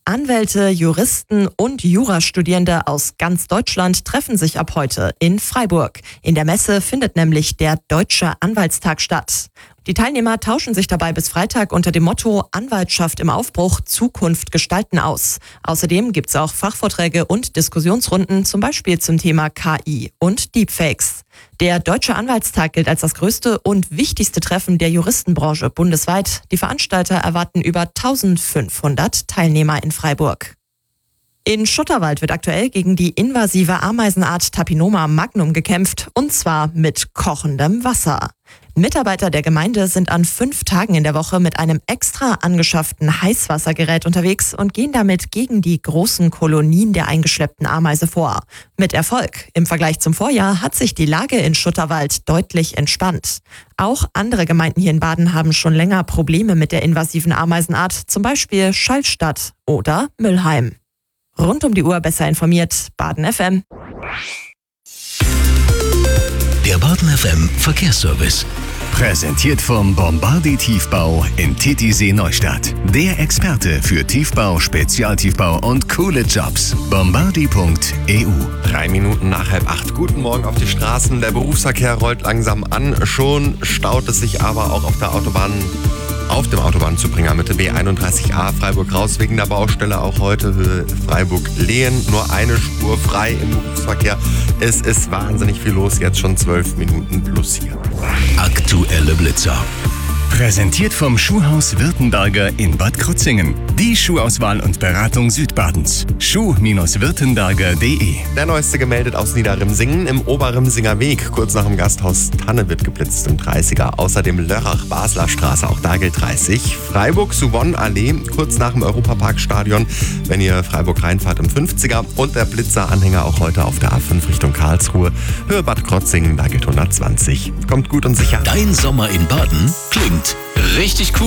Anwälte, Juristen und Jurastudierende aus ganz Deutschland treffen sich ab heute in Freiburg. In der Messe findet nämlich der Deutsche Anwaltstag statt. Die Teilnehmer tauschen sich dabei bis Freitag unter dem Motto Anwaltschaft im Aufbruch, Zukunft gestalten aus. Außerdem gibt's auch Fachvorträge und Diskussionsrunden, zum Beispiel zum Thema KI und Deepfakes. Der Deutsche Anwaltstag gilt als das größte und wichtigste Treffen der Juristenbranche bundesweit. Die Veranstalter erwarten über 1500 Teilnehmer in Freiburg. In Schutterwald wird aktuell gegen die invasive Ameisenart Tapinoma magnum gekämpft, und zwar mit kochendem Wasser. Mitarbeiter der Gemeinde sind an 5 Tagen in der Woche mit einem extra angeschafften Heißwassergerät unterwegs und gehen damit gegen die großen Kolonien der eingeschleppten Ameise vor. Mit Erfolg. Im Vergleich zum Vorjahr hat sich die Lage in Schutterwald deutlich entspannt. Auch andere Gemeinden hier in Baden haben schon länger Probleme mit der invasiven Ameisenart, zum Beispiel Schallstadt oder Müllheim. Rund um die Uhr besser informiert, Baden FM. Der Baden FM Verkehrsservice. Präsentiert vom Bombardi Tiefbau in Titisee Neustadt. Der Experte für Tiefbau, Spezialtiefbau und coole Jobs. Bombardi.eu. 3 Minuten nach 7:30. Guten Morgen auf die Straßen. Der Berufsverkehr rollt langsam an. Schon staut es sich aber auch auf dem Autobahnzubringer mit der B31a Freiburg raus wegen der Baustelle auch heute Höhe Freiburg-Lehen. Nur eine Spur frei im Berufsverkehr. Es ist wahnsinnig viel los, jetzt schon 12 Minuten plus hier. Aktuelle Blitzer. Präsentiert vom Schuhhaus Württemberger in Bad Krozingen. Die Schuhauswahl und Beratung Südbadens. Schuh-württemberger.de. Der neueste gemeldet aus Niederrimsingen im Oberrimsinger Weg. Kurz nach dem Gasthaus Tanne wird geblitzt im 30er. Außerdem Lörrach-Basler Straße, auch da gilt 30. Freiburg-Suvon-Allee, kurz nach dem Europaparkstadion, wenn ihr Freiburg reinfahrt im 50er. Und der Blitzer-Anhänger auch heute auf der A5 Richtung Karlsruhe. Höhe Bad Krozingen, da gilt 120. Kommt gut und sicher. Dein Sommer in Baden klingt richtig cool.